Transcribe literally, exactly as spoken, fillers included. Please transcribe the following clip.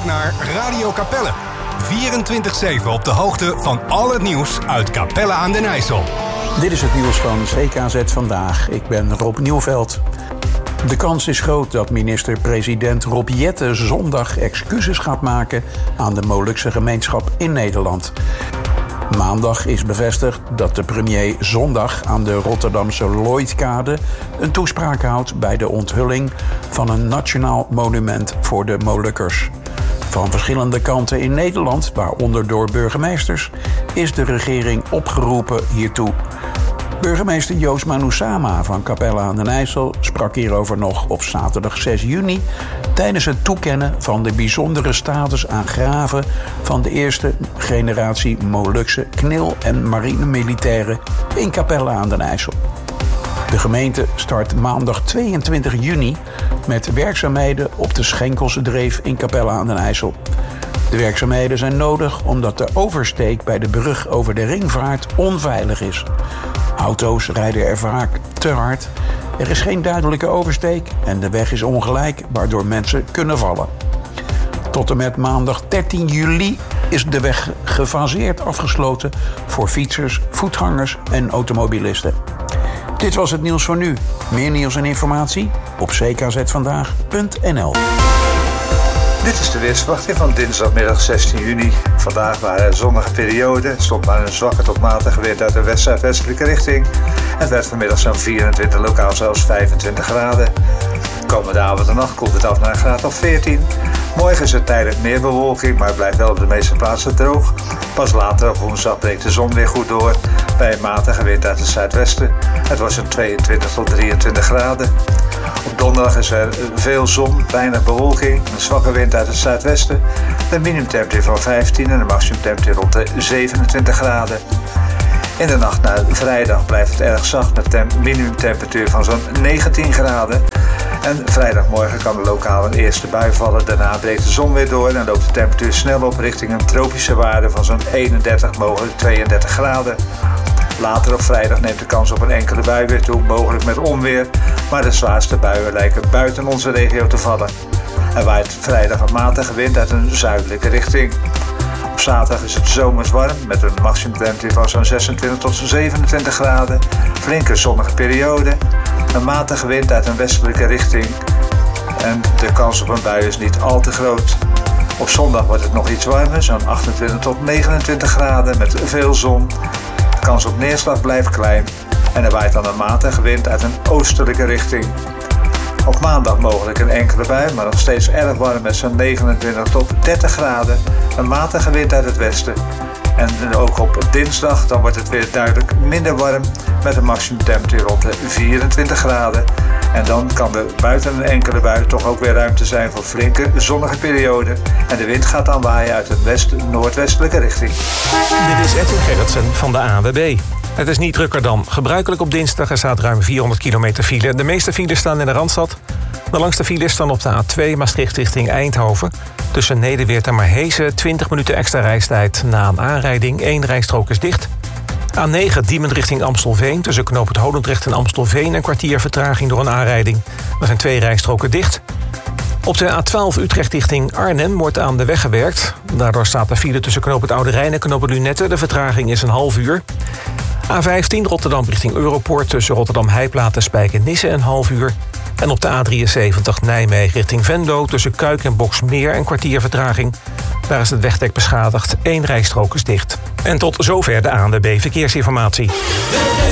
luistert naar Radio Capelle. vierentwintig zeven op de hoogte van al het nieuws uit Capelle aan den IJssel. Dit is het nieuws van C K Z Vandaag. Ik ben Rob Nieuwveld. De kans is groot dat minister-president Rob Jetten zondag excuses gaat maken aan de Molukse gemeenschap in Nederland. Maandag is bevestigd dat de premier zondag aan de Rotterdamse Lloydkade een toespraak houdt bij de onthulling van een nationaal monument voor de Molukkers. Van verschillende kanten in Nederland, waaronder door burgemeesters, is de regering opgeroepen hiertoe. Burgemeester Joost Manusama van Capelle aan den IJssel sprak hierover nog op zaterdag zes juni... tijdens het toekennen van de bijzondere status aan graven van de eerste generatie Molukse knil- en marinemilitairen in Capelle aan den IJssel. De gemeente start maandag tweeëntwintig juni met werkzaamheden op de Schenkelse Dreef in Capelle aan den IJssel. De werkzaamheden zijn nodig omdat de oversteek bij de brug over de Ringvaart onveilig is. Auto's rijden er vaak te hard, er is geen duidelijke oversteek en de weg is ongelijk, waardoor mensen kunnen vallen. Tot en met maandag dertien juli is de weg gefaseerd afgesloten voor fietsers, voetgangers en automobilisten. Dit was het nieuws voor nu. Meer nieuws en informatie op c k z vandaag punt n l. Dit is de weersverwachting van dinsdagmiddag zestien juni. Vandaag waren er zonnige perioden. Het stond maar een zwakke tot matige wind uit de west-zuidwestelijke richting. Het werd vanmiddag zo'n vierentwintig, lokaal zelfs vijfentwintig graden. Komende avond en nacht koelt het af naar een graad of veertien. Morgen is er tijdelijk meer bewolking, maar het blijft wel op de meeste plaatsen droog. Pas later op woensdag breekt de zon weer goed door bij een matige wind uit het zuidwesten. Het was zo'n tweeëntwintig tot drieëntwintig graden. Op donderdag is er veel zon, weinig bewolking, een zwakke wind uit het zuidwesten. De minimumtemperatuur van vijftien en de maximumtemperatuur rond de zevenentwintig graden. In de nacht naar vrijdag blijft het erg zacht met een minimumtemperatuur van zo'n negentien graden. En vrijdagmorgen kan er lokaal een eerste bui vallen. Daarna breekt de zon weer door en loopt de temperatuur snel op richting een tropische waarde van zo'n eenendertig, mogelijk tweeëndertig graden. Later op vrijdag neemt de kans op een enkele bui weer toe, mogelijk met onweer. Maar de zwaarste buien lijken buiten onze regio te vallen. Er waait vrijdag een matige wind uit een zuidelijke richting. Op zaterdag is het zomers warm met een maximumtemperatuur van zo'n zesentwintig tot zevenentwintig graden. Flinke zonnige periode. Een matige wind uit een westelijke richting. En de kans op een bui is niet al te groot. Op zondag wordt het nog iets warmer, zo'n achtentwintig tot negenentwintig graden met veel zon. De kans op neerslag blijft klein. En er waait dan een matige wind uit een oostelijke richting. Op maandag mogelijk een enkele bui, maar nog steeds erg warm met zo'n negenentwintig tot dertig graden. Een matige wind uit het westen. En ook op dinsdag dan wordt het weer duidelijk minder warm met een maximumtemperatuur rond de vierentwintig graden. En dan kan er buiten een enkele bui toch ook weer ruimte zijn voor flinke zonnige perioden. En de wind gaat dan waaien uit een west-noordwestelijke richting. Dit is Edwin Gerritsen van de A N W B. Het is niet drukker dan gebruikelijk op dinsdag. Er staat ruim vierhonderd kilometer file. De meeste files staan in de Randstad. De langste files staan op de A twee Maastricht richting Eindhoven. Tussen Nederweert en Maarhezen twintig minuten extra reistijd. Na een aanrijding, één rijstrook is dicht. A negen Diemen richting Amstelveen. Tussen knooppunt Holendrecht en Amstelveen een kwartier vertraging door een aanrijding. Er zijn twee rijstroken dicht. Op de A twaalf Utrecht richting Arnhem wordt aan de weg gewerkt. Daardoor staat de file tussen knooppunt Oude Rijn en knooppunt Lunette. De vertraging is een half uur. A vijftien Rotterdam richting Europoort tussen Rotterdam Heijplaat en Spijkenisse een half uur. En op de A drieënzeventig Nijmegen richting Venlo tussen Kuik en Boxmeer een kwartier vertraging. Daar is het wegdek beschadigd, één rijstrook is dicht. En tot zover de A N W B Verkeersinformatie.